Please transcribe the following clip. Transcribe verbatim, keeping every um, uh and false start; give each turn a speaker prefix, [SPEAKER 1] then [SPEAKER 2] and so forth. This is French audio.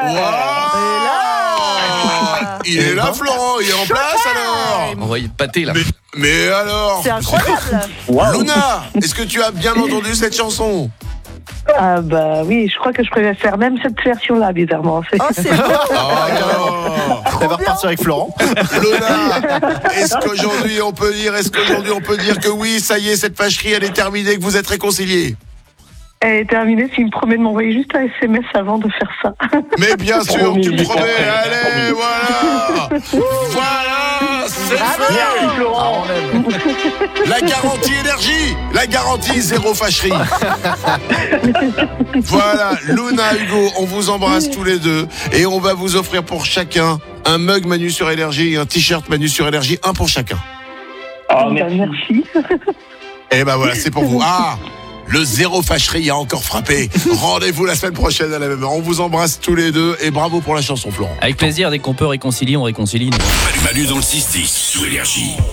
[SPEAKER 1] Il est là, Florent, il est en place alors.
[SPEAKER 2] On va y pâter là.
[SPEAKER 1] Mais, mais alors
[SPEAKER 3] C'est incroyable.
[SPEAKER 4] Waouh.
[SPEAKER 1] Luna, est-ce que tu as bien entendu cette chanson?
[SPEAKER 5] Ah bah oui, je crois que je préfère même cette version-là, bizarrement. C'est...
[SPEAKER 3] Oh, c'est beau.
[SPEAKER 1] Oh,
[SPEAKER 4] Elle va repartir avec Florent.
[SPEAKER 1] Luna, est-ce qu'aujourd'hui on peut dire, est-ce qu'aujourd'hui on peut dire que oui, ça y est, cette fâcherie elle est terminée, que vous êtes réconciliés?
[SPEAKER 5] Elle est terminée, s'il me promet de m'envoyer juste un S M S avant de faire ça.
[SPEAKER 1] Mais bien sûr,
[SPEAKER 4] Promis,
[SPEAKER 1] tu me
[SPEAKER 4] j'ai
[SPEAKER 1] promets,
[SPEAKER 4] compris.
[SPEAKER 1] allez, voilà. Voilà, c'est fait.
[SPEAKER 4] Merci Florent.
[SPEAKER 1] La garantie énergie, la garantie zéro fâcherie. Voilà, Luna, Hugo, on vous embrasse tous les deux et on va vous offrir pour chacun un mug Manu sur énergie et un t-shirt Manu sur énergie, un pour chacun.
[SPEAKER 4] Ah,
[SPEAKER 5] Bah,
[SPEAKER 4] merci.
[SPEAKER 5] merci.
[SPEAKER 1] Et ben voilà, c'est pour vous. Ah, le zéro fâcherie a encore frappé. Rendez-vous la semaine prochaine à la même heure. On vous embrasse tous les deux et bravo pour la chanson, Florent.
[SPEAKER 2] Avec plaisir, dès qu'on peut réconcilier, on réconcilie.
[SPEAKER 6] Manu dans le six dix sous Énergie.